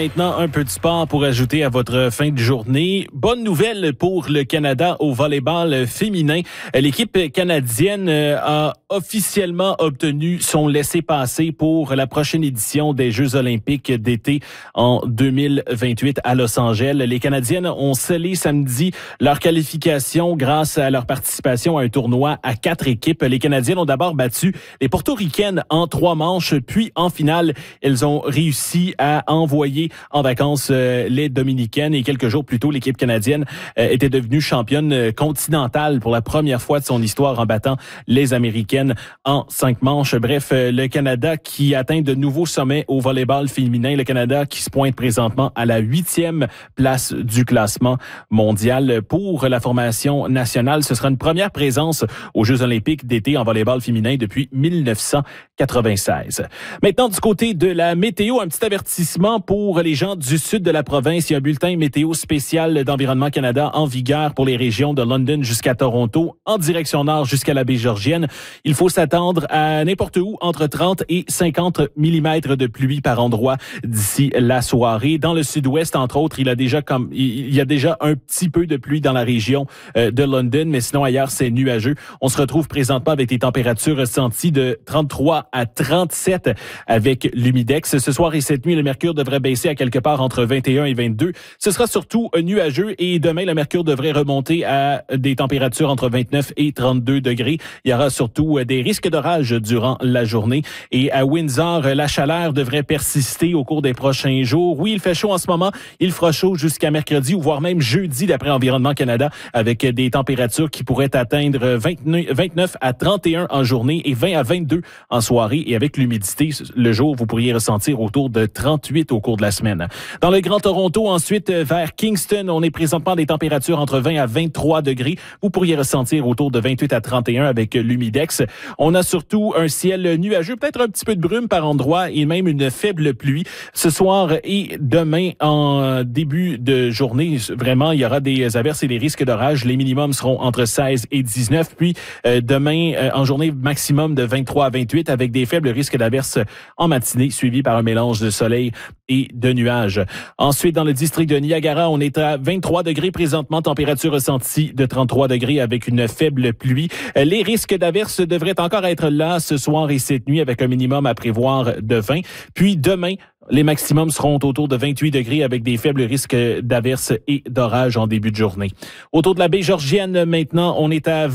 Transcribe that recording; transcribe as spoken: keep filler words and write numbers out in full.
maintenant un peu de sport pour ajouter à votre fin de journée. Bonne nouvelle pour le Canada au volleyball féminin. L'équipe canadienne a officiellement obtenu son laissez-passer pour la prochaine édition des Jeux olympiques d'été en deux mille vingt-huit à Los Angeles. Les Canadiennes ont scellé samedi leur qualification grâce à leur participation à un tournoi à quatre équipes. Les Canadiennes ont d'abord battu les Portoricaines en trois manches, puis en finale, elles ont réussi à envoyer en vacances euh, les Dominicaines. Et quelques jours plus tôt, l'équipe canadienne euh, était devenue championne continentale pour la première fois de son histoire en battant les Américaines en cinq manches. Bref, euh, le Canada qui atteint de nouveaux sommets au volleyball féminin. Le Canada qui se pointe présentement à la huitième place du classement mondial. Pour la formation nationale, ce sera une première présence aux Jeux olympiques d'été en volleyball féminin depuis mille neuf cent quatre-vingt-seize. Maintenant, du côté de la météo, un petit avertissement pour les gens du sud de la province. Il y a un bulletin météo spécial d'Environnement Canada en vigueur pour les régions de London jusqu'à Toronto, en direction nord jusqu'à la baie Georgienne. Il faut s'attendre à n'importe où entre trente et cinquante millimètres de pluie par endroit d'ici la soirée. Dans le sud-ouest, entre autres, il y a déjà comme il y a déjà un petit peu de pluie dans la région de London, mais sinon ailleurs c'est nuageux. On se retrouve présentement avec des températures ressenties de trente-trois à trente-sept avec l'humidex. Ce soir et cette nuit, le mercure devrait baisser à quelque part entre vingt et un et vingt-deux. Ce sera surtout nuageux et demain, le mercure devrait remonter à des températures entre vingt-neuf et trente-deux degrés. Il y aura surtout des risques d'orage durant la journée. Et à Windsor, la chaleur devrait persister au cours des prochains jours. Oui, il fait chaud en ce moment. Il fera chaud jusqu'à mercredi ou voire même jeudi d'après Environnement Canada avec des températures qui pourraient atteindre vingt-neuf à trente et un en journée et vingt à vingt-deux en soirée. Et avec l'humidité, le jour, vous pourriez ressentir autour de trente-huit au cours de la semaine. Dans le Grand Toronto, ensuite, vers Kingston, on est présentement des températures entre vingt à vingt-trois degrés. Vous pourriez ressentir autour de vingt-huit à trente et un avec l'humidex. On a surtout un ciel nuageux, peut-être un petit peu de brume par endroit et même une faible pluie. Ce soir et demain, en début de journée, vraiment, il y aura des averses et des risques d'orage. Les minimums seront entre seize et dix-neuf. Puis euh, demain, euh, en journée, maximum de vingt-trois à vingt-huit avec des faibles risques d'averses en matinée, suivis par un mélange de soleil et de nuages. Ensuite, dans le district de Niagara, on est à vingt-trois degrés présentement, température ressentie de trente-trois degrés avec une faible pluie. Les risques d'averses devraient encore être là ce soir et cette nuit avec un minimum à prévoir de vingt. Puis demain, les maximums seront autour de vingt-huit degrés avec des faibles risques d'averses et d'orages en début de journée. Autour de la baie Georgienne, maintenant, on est à